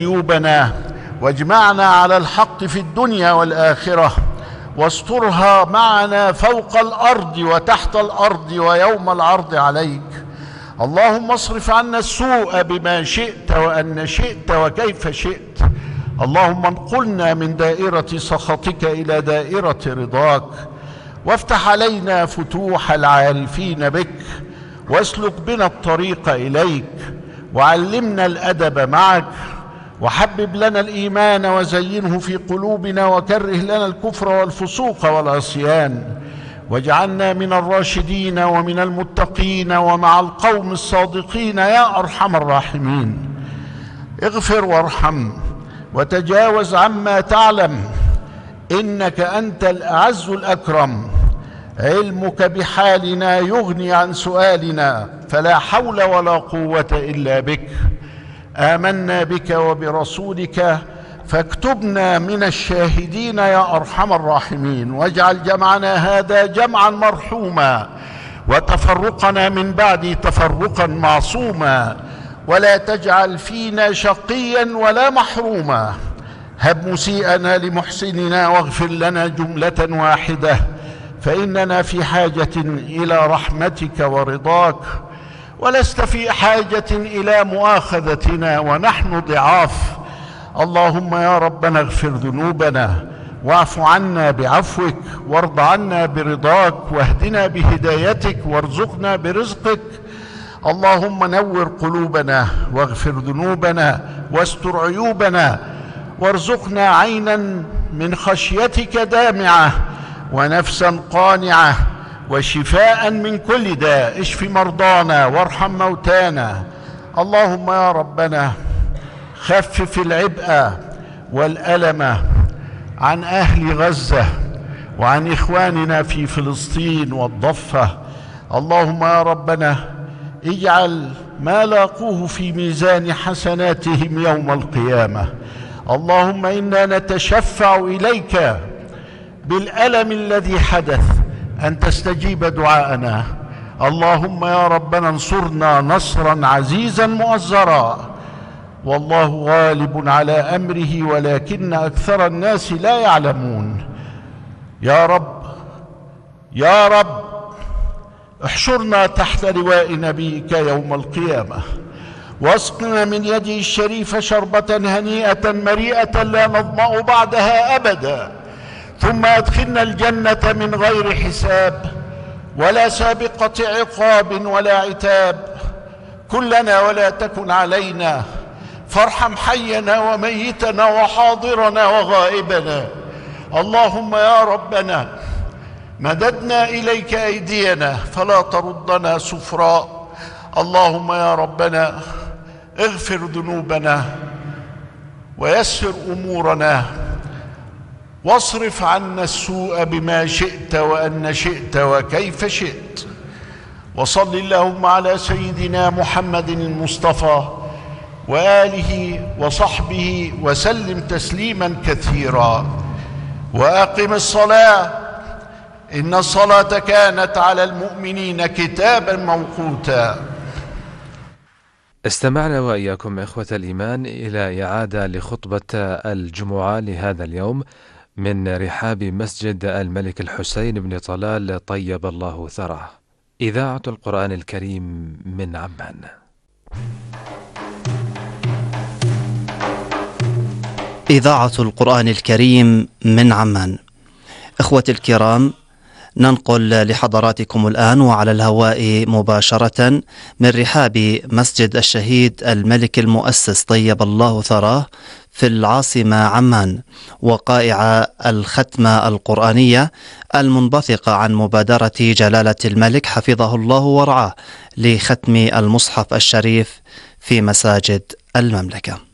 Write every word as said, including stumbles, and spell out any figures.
عيوبنا واجمعنا على الحق في الدنيا والآخرة، واسترها معنا فوق الأرض وتحت الأرض ويوم العرض عليك. اللهم اصرف عنا السوء بما شئت وأن شئت وكيف شئت. اللهم انقلنا من دائرة سخطك إلى دائرة رضاك، وافتح علينا فتوح العارفين بك، واسلك بنا الطريق إليك، وعلمنا الأدب معك، وحبب لنا الإيمان وزينه في قلوبنا، وكره لنا الكفر والفسوق والعصيان، واجعلنا من الراشدين ومن المتقين ومع القوم الصادقين يا أرحم الراحمين. اغفر وارحم وتجاوز عما تعلم، إنك أنت الأعز الأكرم. علمك بحالنا يغني عن سؤالنا، فلا حول ولا قوة إلا بك. آمنا بك وبرسولك فاكتبنا من الشاهدين يا أرحم الراحمين، واجعل جمعنا هذا جمعا مرحوما، وتفرقنا من بعد تفرقا معصوما، ولا تجعل فينا شقيا ولا محروما. هب مسيئنا لمحسننا، واغفر لنا جملة واحدة، فإننا في حاجة إلى رحمتك ورضاك، ولست في حاجة إلى مؤاخذتنا ونحن ضعاف. اللهم يا ربنا اغفر ذنوبنا، واعف عنا بعفوك، وارض عنا برضاك، واهدنا بهدايتك، وارزقنا برزقك. اللهم نور قلوبنا، واغفر ذنوبنا، واستر عيوبنا، وارزقنا عينا من خشيتك دامعة، ونفسا قانعة، وشفاء من كل داء. اشف مرضانا وارحم موتانا. اللهم يا ربنا خفف العبء والألم عن أهل غزة وعن إخواننا في فلسطين والضفة. اللهم يا ربنا اجعل ما لاقوه في ميزان حسناتهم يوم القيامة. اللهم إنا نتشفع إليك بالألم الذي حدث أن تستجيب دعاءنا. اللهم يا ربنا انصرنا نصرا عزيزا مؤزرا، والله غالب على أمره ولكن أكثر الناس لا يعلمون. يا رب يا رب احشرنا تحت لواء نبيك يوم القيامة، واسقنا من يده الشريفة شربة هنيئة مريئة لا نظمأ بعدها أبدا، ثم أدخلنا الجنة من غير حساب ولا سابقة عقاب ولا عتاب. كلنا ولا تكن علينا، فارحم حينا وميتنا وحاضرنا وغائبنا. اللهم يا ربنا مددنا إليك أيدينا فلا تردنا سفراء. اللهم يا ربنا اغفر ذنوبنا ويسر أمورنا، واصرف عنا السوء بما شئت وأن شئت وكيف شئت. وصل اللهم على سيدنا محمد المصطفى وآله وصحبه وسلم تسليما كثيرا. وأقم الصلاة، إن الصلاة كانت على المؤمنين كتابا موقوتا. استمعنا وإياكم إخوة الإيمان إلى إعادة لخطبة الجمعة لهذا اليوم من رحاب مسجد الملك الحسين بن طلال طيب الله ثراه. إذاعة القرآن الكريم من عمان. إذاعة القرآن الكريم من عمان. إخوتي الكرام، ننقل لحضراتكم الآن وعلى الهواء مباشرة من رحاب مسجد الشهيد الملك المؤسس طيب الله ثراه في العاصمة عمان، وقائع الختمة القرآنية المنبثقة عن مبادرة جلالة الملك حفظه الله ورعاه لختم المصحف الشريف في مساجد المملكة.